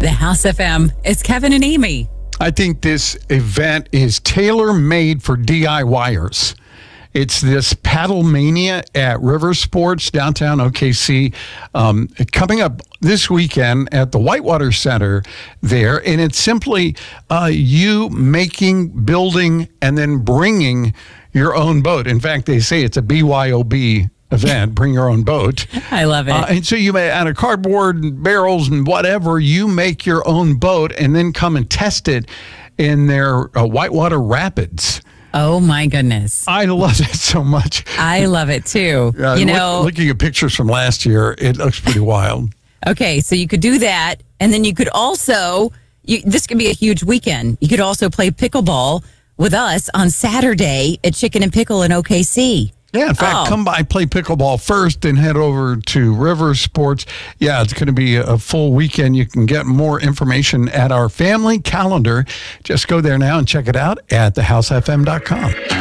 The House FM. It's Kevin and Amy. I think this event is tailor-made for DIYers. It's this Paddle Mania at River Sports, downtown OKC, coming up this weekend at the Whitewater Center there. And it's simply you making, building, and then bringing your own boat. In fact, they say it's a BYOB event, bring your own boat. I love it. And so you may, out of cardboard and barrels and whatever, you make your own boat and then come and test it in their Whitewater Rapids. Oh, my goodness. I love that so much. I love it, too. Looking at pictures from last year, it looks pretty wild. Okay, so you could do that, and then you could also, this could be a huge weekend. You could also play pickleball with us on Saturday at Chicken and Pickle in OKC. Yeah, in fact, come by, play pickleball first, then head over to River Sports. Yeah, it's going to be a full weekend. You can get more information at our family calendar. Just go there now and check it out at thehousefm.com.